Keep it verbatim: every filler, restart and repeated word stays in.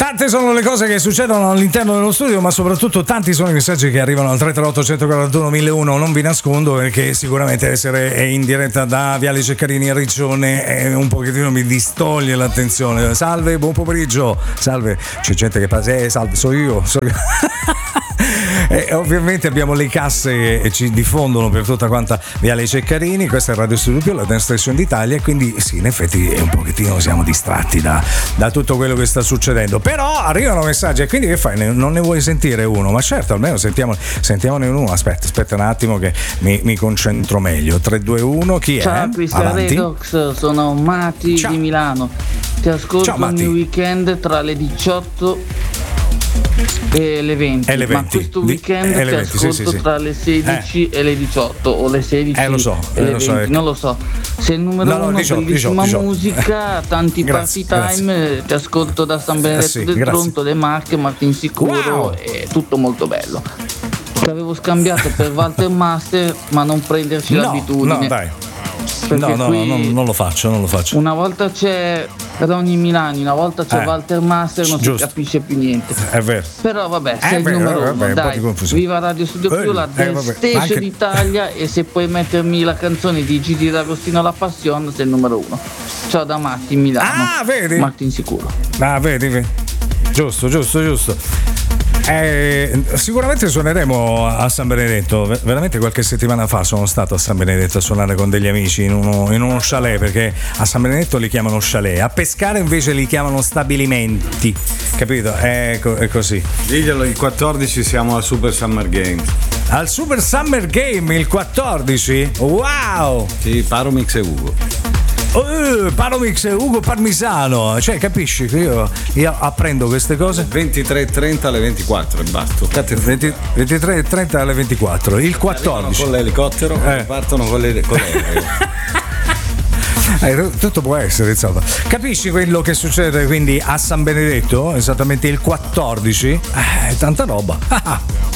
Tante sono le cose che succedono all'interno dello studio, ma soprattutto tanti sono i messaggi che arrivano al tre tre otto uno quattro uno mille uno. Non vi nascondo perché sicuramente essere in diretta da Viale Ceccarini a Riccione è un pochettino mi distoglie l'attenzione. Salve, buon pomeriggio. Salve, c'è gente che passa, eh, salve, so io, so io. E ovviamente abbiamo le casse e ci diffondono per tutta quanta Viale Ceccarini. Questa è Radio Studio Più, la Dance Station d'Italia, e quindi sì, in effetti un pochettino siamo distratti da, da tutto quello che sta succedendo, però arrivano messaggi. E quindi che fai? Non ne vuoi sentire uno? Ma certo, almeno sentiamo, sentiamone uno. Aspetta, aspetta un attimo che mi, mi concentro meglio. Tre due uno, chi Ciao, è? Ciao Cristian Redox, sono Mati Ciao. di Milano. Ti ascolto Ciao, Mati. ogni weekend tra le diciotto e le venti, e le venti. Ma questo Di, weekend ti venti, ascolto sì, sì, sì. tra le sedici eh. e le diciotto, o le sedici eh, lo so, e le lo so, venti, eh. non lo so. Sei il numero No, no, uno, diciotto, bellissima diciotto, musica, tanti Grazie, party time, ti ascolto da San Benedetto sì, del grazie. Tronto, Le Marche, Martin Sicuro, Wow. è tutto molto bello. Ti avevo scambiato per Walter Master, ma non prenderci No, l'abitudine. no, dai. Perché No, no, qui no, non lo faccio, non lo faccio. una volta c'è Ronny Milani, una volta c'è Eh, Walter Master, non giusto. si capisce più niente. È vero. Però vabbè, sei Eh, il beh, numero vabbè, uno, un po' dai, di confusione. viva Radio Studio Eh, Più, la eh, Dance vabbè, Station anche- d'Italia, e se puoi mettermi la canzone di Gigi D'Agostino La Passion, sei il numero uno. Ciao da Matti, Milano. Ah, vedi? Martin Sicuro. Ah, vedi, vedi. Giusto, giusto, giusto. Eh, sicuramente suoneremo a San Benedetto. Ver- veramente qualche settimana fa sono stato a San Benedetto a suonare con degli amici in uno, in uno chalet, perché a San Benedetto li chiamano chalet, a Pescara invece li chiamano stabilimenti, capito? È, co- è così. Diglielo, il quattordici siamo al Super Summer Games. Al Super Summer Game il quattordici? Wow! Sì, Paromix e Ugo. Uh, Paromix e Ugo Parmisano, cioè capisci che io, io apprendo queste cose. ventitré e trenta alle ventiquattro e basta. venti, ventitré e trenta alle ventiquattro, il quattordici. Con l'elicottero Eh. partono con, le, con l'aereo. Eh, tutto può essere, insomma. Capisci quello che succede quindi a San Benedetto? Esattamente il quattordici? Eh, tanta roba.